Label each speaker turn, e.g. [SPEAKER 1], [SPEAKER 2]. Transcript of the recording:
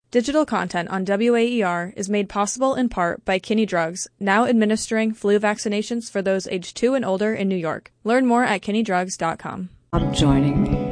[SPEAKER 1] Digital content on WAER is made possible in part by Kinney Drugs, now administering flu vaccinations for those aged 2 and older in New York. Learn more at kinneydrugs.com.
[SPEAKER 2] Joining me.